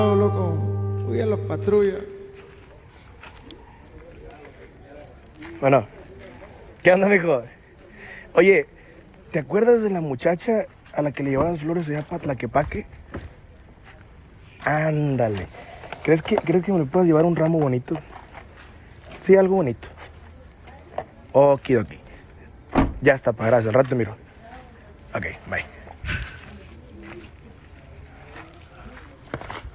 loco. Fui a los patrullas. Bueno, ¿qué onda, mijo? Oye, ¿te acuerdas de la muchacha a la que le llevabas flores allá para Tlaquepaque? Ándale. ¿Crees que me le puedas llevar un ramo bonito? Sí, algo bonito. Okidoki. Ya está, pa, gracias. Al rato te miro. Ok, bye.